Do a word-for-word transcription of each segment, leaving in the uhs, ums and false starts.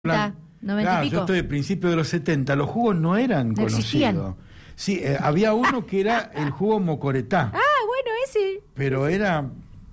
noventa Claro, y pico. yo estoy de principio de los setenta, los jugos no eran No conocidos. existían. Sí, eh, había uno que era el jugo mocoretá, Ah, bueno, ese. pero era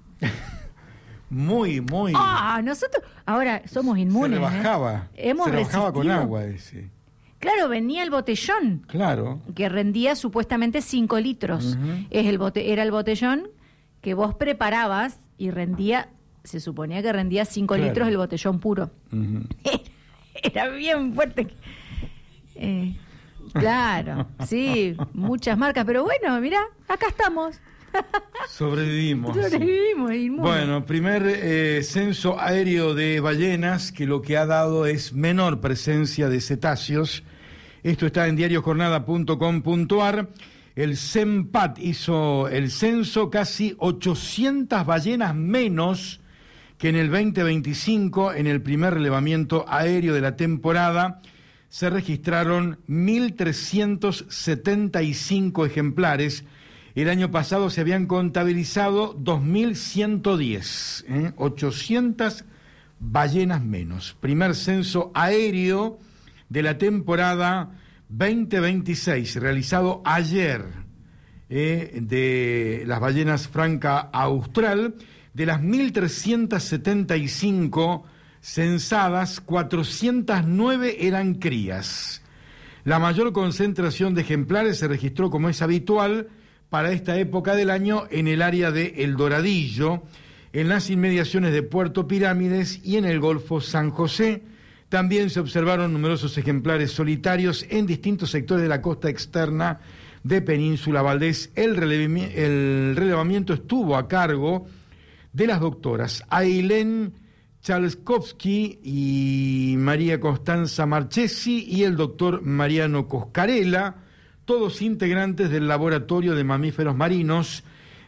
muy, muy... Ah, nosotros ahora somos inmunes. se rebajaba, ¿eh? Hemos se rebajaba con resistido. agua ese. Claro, venía el botellón, Claro. que rendía supuestamente cinco litros. Ujú. Es el bote, era el botellón que vos preparabas y rendía, se suponía que rendía cinco Claro. litros el botellón puro. Ujú. Era bien fuerte. Eh, claro, sí, muchas marcas, pero bueno, mirá, acá estamos. Sobrevivimos. sí. Sobrevivimos, inmunes. Bueno, primer eh, censo aéreo de ballenas que lo que ha dado es menor presencia de cetáceos. Esto está en diario jornada punto com punto ar. El CEMPAT hizo el censo, casi ochocientas ballenas menos que en el veinte veinticinco. En el primer relevamiento aéreo de la temporada se registraron mil trescientos setenta y cinco ejemplares. El año pasado se habían contabilizado dos mil ciento diez, ¿eh? ochocientas ballenas menos. Primer censo aéreo de la temporada veinte veintiséis, realizado ayer, eh, de las ballenas franca austral. De las mil trescientas setenta y cinco censadas, cuatrocientas nueve eran crías. La mayor concentración de ejemplares se registró, como es habitual para esta época del año, en el área de El Doradillo, en las inmediaciones de Puerto Pirámides y en el Golfo San José. También se observaron numerosos ejemplares solitarios en distintos sectores de la costa externa de Península Valdés. El, relevami- el relevamiento estuvo a cargo de las doctoras Ailén Chalskovsky y María Costanza Marchesi y el doctor Mariano Coscarella, todos integrantes del Laboratorio de Mamíferos Marinos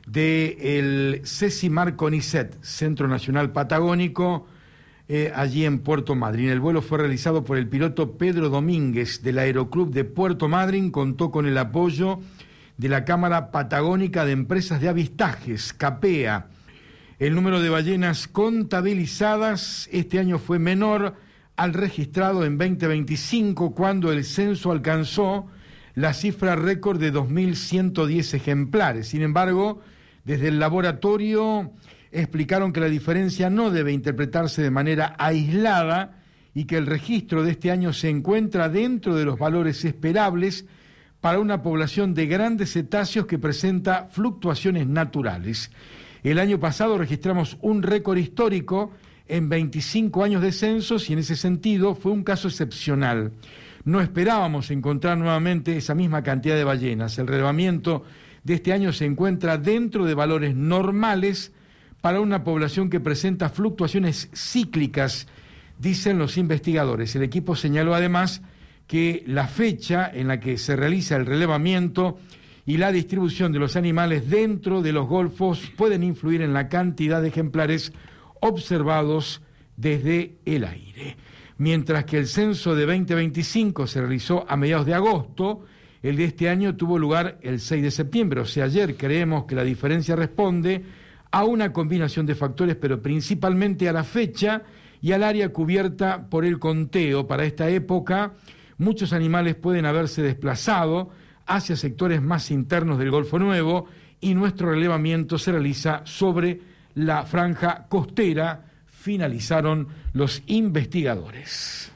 del CECIMAR CONICET, Centro Nacional Patagónico, eh, allí en Puerto Madryn. El vuelo fue realizado por el piloto Pedro Domínguez del Aeroclub de Puerto Madryn. Contó con el apoyo de la Cámara Patagónica de Empresas de Avistajes, CAPEA. El número de ballenas contabilizadas este año fue menor al registrado en veinte veinticinco, cuando el censo alcanzó la cifra récord de dos mil ciento diez ejemplares. Sin embargo, desde el laboratorio explicaron que la diferencia no debe interpretarse de manera aislada y que el registro de este año se encuentra dentro de los valores esperables para una población de grandes cetáceos que presenta fluctuaciones naturales. El año pasado registramos un récord histórico en veinticinco años de censos y en ese sentido fue un caso excepcional. No esperábamos encontrar nuevamente esa misma cantidad de ballenas. El relevamiento de este año se encuentra dentro de valores normales para una población que presenta fluctuaciones cíclicas, dicen los investigadores. El equipo señaló además que la fecha en la que se realiza el relevamiento y la distribución de los animales dentro de los golfos pueden influir en la cantidad de ejemplares observados desde el aire. Mientras que el censo de veinte veinticinco se realizó a mediados de agosto, el de este año tuvo lugar el seis de septiembre, o sea, ayer. Creemos que la diferencia responde a una combinación de factores, pero principalmente a la fecha y al área cubierta por el conteo. Para esta época, muchos animales pueden haberse desplazado hacia sectores más internos del Golfo Nuevo y nuestro relevamiento se realiza sobre la franja costera, finalizaron los investigadores.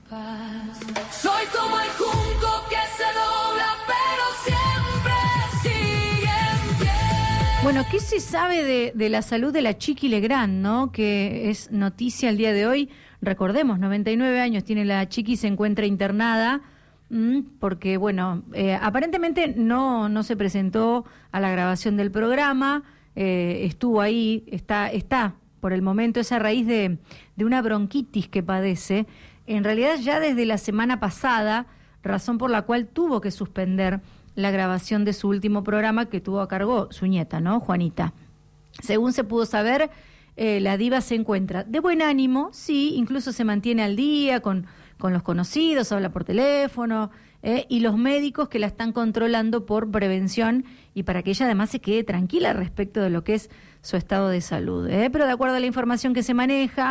Soy como el junco que se dobla, pero siempre sigue en pie. Bueno, ¿qué se sabe de, de la salud de la Chiqui Legrand, ¿no? Que es noticia el día de hoy. Recordemos, noventa y nueve años tiene la Chiqui, se encuentra internada mmm, porque, bueno, eh, aparentemente no, no se presentó a la grabación del programa, eh, estuvo ahí, está, está por el momento, es a raíz de, de una bronquitis que padece, en realidad ya desde la semana pasada, razón por la cual tuvo que suspender la grabación de su último programa que tuvo a cargo su nieta, ¿no? Juanita. Según se pudo saber, eh, la diva se encuentra de buen ánimo, sí, incluso se mantiene al día con, con los conocidos, habla por teléfono, eh, y los médicos que la están controlando por prevención y para que ella además se quede tranquila respecto de lo que es su estado de salud. Eh. Pero de acuerdo a la información que se maneja,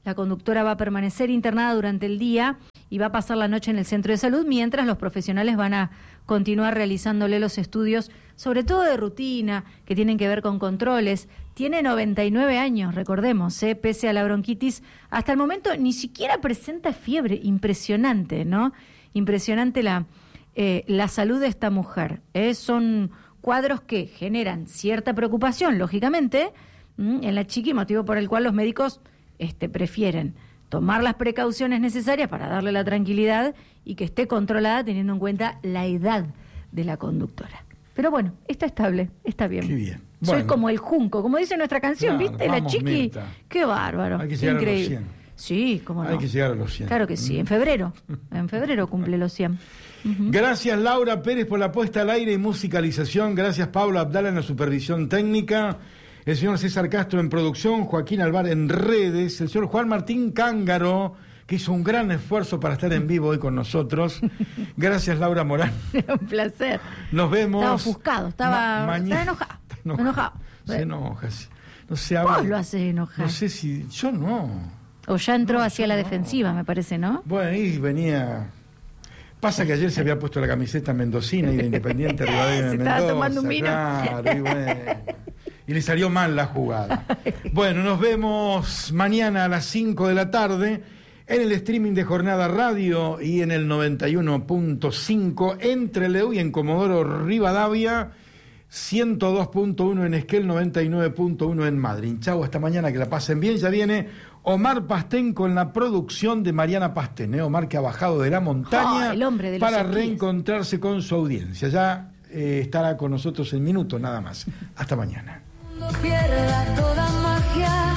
La conductora va a permanecer internada durante el día y va a pasar la noche en el centro de salud, mientras los profesionales van a continuar realizándole los estudios, sobre todo de rutina, que tienen que ver con controles. Tiene noventa y nueve años, recordemos, ¿eh? Pese a la bronquitis, hasta el momento ni siquiera presenta fiebre. Impresionante, ¿no? Impresionante la, eh, la salud de esta mujer. ¿eh? Son cuadros que generan cierta preocupación, lógicamente, ¿m? en la chiqui, motivo por el cual los médicos este, prefieren tomar las precauciones necesarias para darle la tranquilidad y que esté controlada teniendo en cuenta la edad de la conductora. Pero bueno, está estable, está bien. Qué bien. Soy Bueno. como el junco, como dice nuestra canción, Claro, ¿viste? La vamos, chiqui. Mirta. Qué bárbaro. Hay que llegar a los Increíble. cien. Sí, cómo no. Hay que llegar a los cien. Claro que sí, en febrero. En febrero cumple los cien. Ujú. Gracias Laura Pérez por la puesta al aire y musicalización. Gracias Pablo Abdala en la supervisión técnica. El señor César Castro en producción. Joaquín Alvar en redes. El señor Juan Martín Cángaro, que hizo un gran esfuerzo para estar en vivo hoy con nosotros. Gracias Laura Morán. Un placer. Nos vemos. Estaba ofuscado, estaba, Ma- mañana- estaba enojado. Está enojado. enojado. Se enoja. sí. No sé, Vos habla- lo haces enojar. No sé si. Yo no. O ya entró No, hacia yo la no. defensiva, me parece, ¿no? Bueno, ahí venía. Pasa que ayer se había puesto la camiseta mendocina y de Independiente Rivadavia de Se Mendoza. estaba tomando un vino. Claro, y, bueno, y le salió mal la jugada. Bueno, nos vemos mañana a las cinco de la tarde en el streaming de Jornada Radio y en el noventa y uno punto cinco en Trelew y en Comodoro Rivadavia, ciento dos punto uno en Esquel, noventa y nueve punto uno en Madrid. Chau, hasta mañana, que la pasen bien. Ya viene Omar Pastén con la producción de Mariana Pastén, ¿eh? Omar, que ha bajado de la montaña Oh, el hombre de los para esquíes. reencontrarse con su audiencia. Ya eh, estará con nosotros en minutos nada más. Hasta mañana. Cuando pierda toda magia,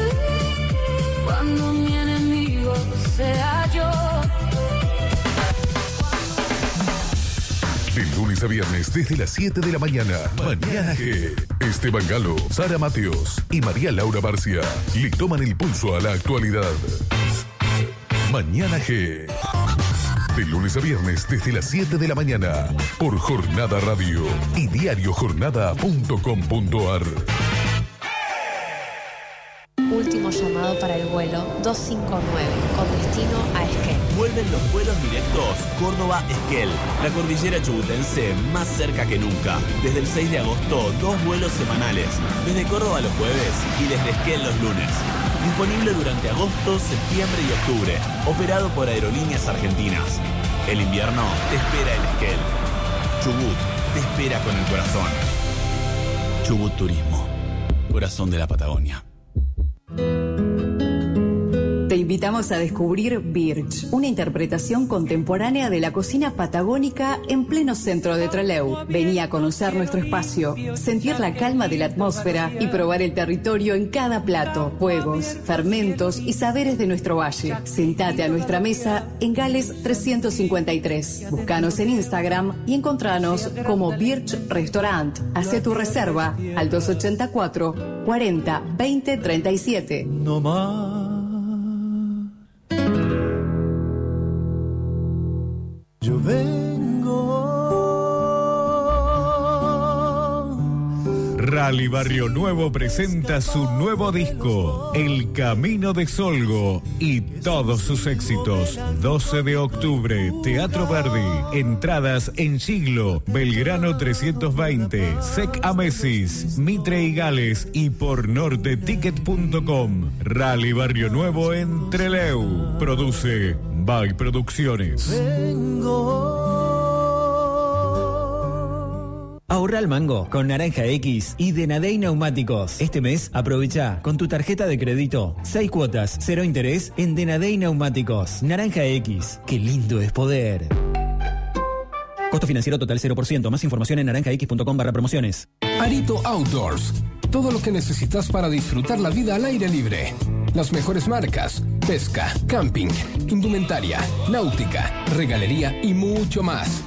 cuando mi enemigo sea yo. De lunes a viernes desde las siete de la mañana. Mañana G. Esteban Galo, Sara Mateos y María Laura Barcia le toman el pulso a la actualidad. Mañana G. De lunes a viernes desde las siete de la mañana por Jornada Radio y diario jornada punto com punto ar. Último llamado para el vuelo dos cinco nueve con destino a Esquel. Vuelven los vuelos directos Córdoba-Esquel, la cordillera chubutense más cerca que nunca. Desde el seis de agosto, dos vuelos semanales, desde Córdoba los jueves y desde Esquel los lunes. Disponible durante agosto, septiembre y octubre, operado por Aerolíneas Argentinas. El invierno te espera en Esquel. Chubut te espera con el corazón. Chubut Turismo, corazón de la Patagonia. Te invitamos a descubrir Birch, una interpretación contemporánea de la cocina patagónica en pleno centro de Trelew. Vení a conocer nuestro espacio, sentir la calma de la atmósfera y probar el territorio en cada plato, juegos, fermentos y saberes de nuestro valle. Sentate a nuestra mesa en Gales trescientos cincuenta y tres. Búscanos en Instagram y encontranos como Birch Restaurant. Hacé tu reserva al dos ochenta y cuatro, cuarenta, veinte, treinta y siete. No más. Yo vengo. Rally Barrio Nuevo presenta su nuevo disco, El Camino de Solgo, y todos sus éxitos. doce de octubre, Teatro Verdi. Entradas en Siglo, Belgrano trescientos veinte, Sec Amesis, Mitre y Gales y por norteticket punto com. Rally Barrio Nuevo en Trelew. Produce By Producciones. Ahorra al mango con Naranja X y Denadey Neumáticos. Este mes aprovecha con tu tarjeta de crédito seis cuotas, cero interés en Denadey Neumáticos. Naranja X, qué lindo es poder. Costo financiero total cero por ciento. Más información en naranjax punto com barra promociones. Arito Outdoors. Todo lo que necesitas para disfrutar la vida al aire libre. Las mejores marcas, pesca, camping, indumentaria, náutica, regalería y mucho más.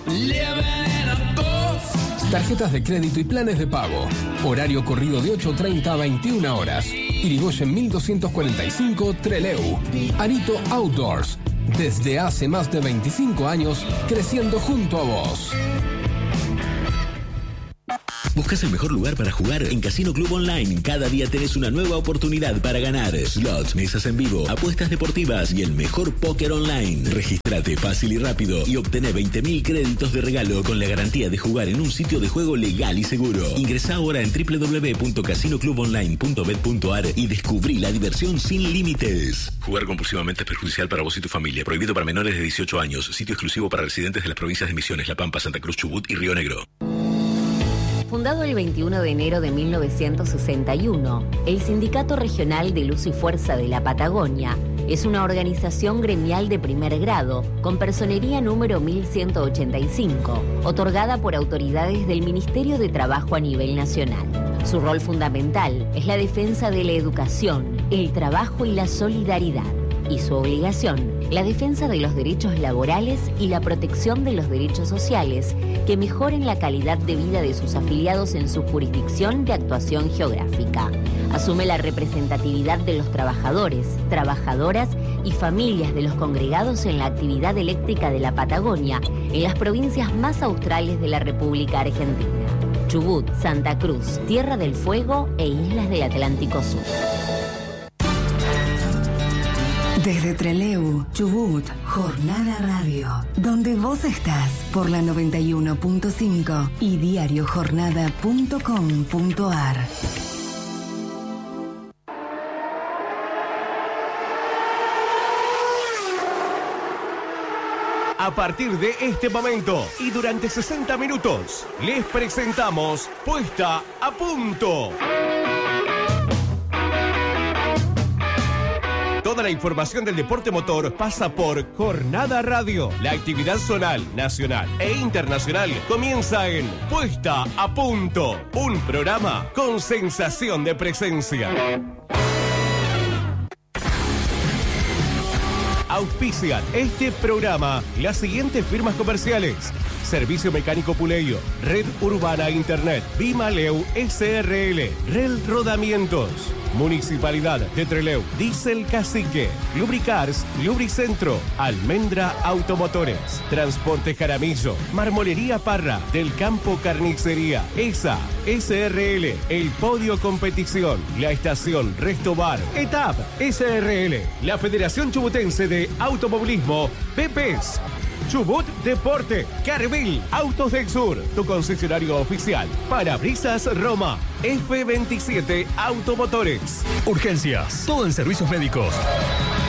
Tarjetas de crédito y planes de pago. Horario corrido de ocho treinta a veintiuna horas. Irigoyen mil doscientos cuarenta y cinco, Trelew. Arito Outdoors. Desde hace más de veinticinco años, creciendo junto a vos. Busca ¿Buscas el mejor lugar para jugar? En Casino Club Online, cada día tenés una nueva oportunidad para ganar. Slots, mesas en vivo, apuestas deportivas y el mejor póker online. Regístrate fácil y rápido y obtené veinte mil créditos de regalo con la garantía de jugar en un sitio de juego legal y seguro. Ingresá ahora en doble u doble u doble u punto casino club online punto bet punto ar y descubrí la diversión sin límites. Jugar compulsivamente es perjudicial para vos y tu familia. Prohibido para menores de dieciocho años. Sitio exclusivo para residentes de las provincias de Misiones, La Pampa, Santa Cruz, Chubut y Río Negro. Fundado el veintiuno de enero de mil novecientos sesenta y uno, el Sindicato Regional de Luz y Fuerza de la Patagonia es una organización gremial de primer grado con personería número mil ciento ochenta y cinco, otorgada por autoridades del Ministerio de Trabajo a nivel nacional. Su rol fundamental es la defensa de la educación, el trabajo y la solidaridad. Y su obligación, la defensa de los derechos laborales y la protección de los derechos sociales que mejoren la calidad de vida de sus afiliados en su jurisdicción de actuación geográfica. Asume la representatividad de los trabajadores, trabajadoras y familias de los congregados en la actividad eléctrica de la Patagonia en las provincias más australes de la República Argentina: Chubut, Santa Cruz, Tierra del Fuego e Islas del Atlántico Sur. Desde Trelew, Chubut, Jornada Radio, donde vos estás por la noventa y uno punto cinco y diario jornada punto com punto ar. A partir de este momento y durante sesenta minutos, les presentamos Puesta a Punto. Toda la información del deporte motor pasa por Jornada Radio. La actividad zonal, nacional e internacional comienza en Puesta a Punto, un programa con sensación de presencia. Auspician este programa las siguientes firmas comerciales: Servicio Mecánico Puleyo, Red Urbana Internet, Bimaleu S R L, Rel Rodamientos, Municipalidad de Trelew, Diesel Cacique, Lubricars, Lubricentro, Almendra Automotores, Transporte Jaramillo, Marmolería Parra, Del Campo Carnicería, E S A, S R L, El Podio Competición, La Estación Resto Bar, E T A P, S R L, la Federación Chubutense de Automovilismo, P P S, Chubut Deporte, Carvil, Autos del Sur, tu concesionario oficial, Parabrisas Roma, F veintisiete Automotores. Urgencias, todo en servicios médicos.